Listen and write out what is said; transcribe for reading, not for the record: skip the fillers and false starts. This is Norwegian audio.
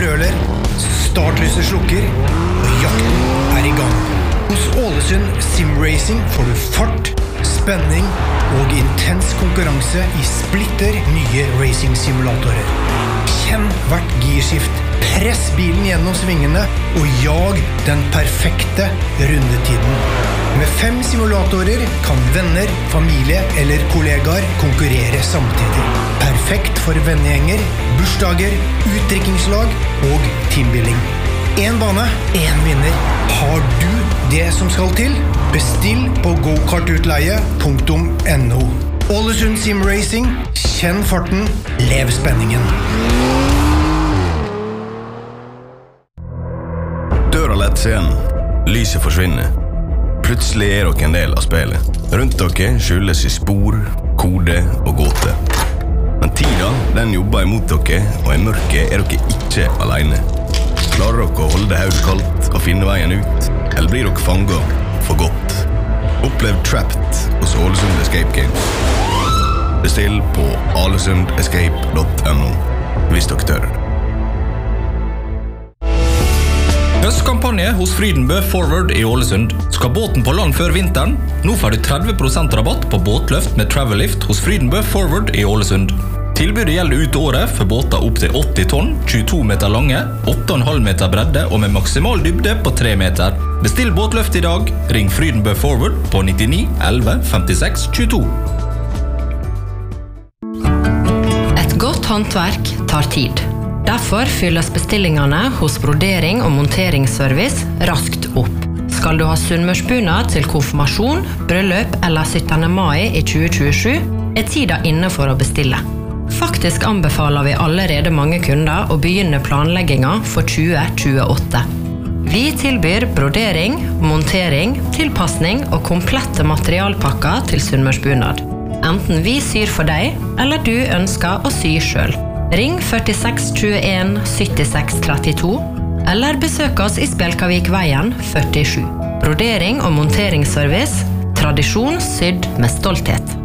brøler, startlyset slukker, og jakten i gang. Hos Ålesund Simracing får du fart, spenning og intens konkurranse i splitter nye racing-simulatorer. Kjenn hvert girskift, press bilen gjennom svingene og jag den perfekte rundetiden. Med 5 simulatorer kan venner, familie eller kollegaer konkurrere samtidig. Perfekt for vennegjenger, bursdager, utdrikkingslag og teambuilding. En bane, en vinner. Har du det som skal til? Bestill på gokartutleie.no. Ålesund Simracing, kjenn farten, lev spenningen. Døra lettes igjen, lyset forsvinner. Plutselig dere en del av spillet. Rundt dere skyldes i spor, kode og gåte. Men tida, den jobber imot dere, og i mørket dere ikke alene. Klarer dere å holde hodet kaldt og finne veien ut, eller blir dere fanget for godt? Opplev Trapped hos Ålesund Escape Games. Bestill på alesundescape.no hvis dere tør. Høstkampanje hos Frydenbø Forward i Ålesund. Skal båten på land før vinteren? Nå får du 30% rabatt på båtløft med Travel-lift hos Frydenbø Forward i Ålesund. Tilbudet gjelder ut året for båter opp til 80 tonn, 22 meter lange, 8,5 meter bredde og med maksimal dybde på 3 meter. Bestill båtløft i dag. Ring Frydenbø Forward på 99 11 56 22. Et godt håndverk tar tid. Derfor fylles bestillingene hos brodering- og monteringsservice raskt opp. Skal du ha sunnmørsbunad til konfirmasjon, bryllup eller 17. mai i 2027, tida inne for å bestille. Faktisk anbefaler vi allerede mange kunder å begynne planlegginga for 2028. Vi tilbyr brodering, montering, tilpassning og komplette materialpakker til sunnmørsbunad. Enten vi syr for deg, eller du ønsker å sy selv. Ring 46 21 76 32, eller besøk oss i Spjelkavikveien 47. Brodering- og monteringsservice, tradisjon sydd med stolthet.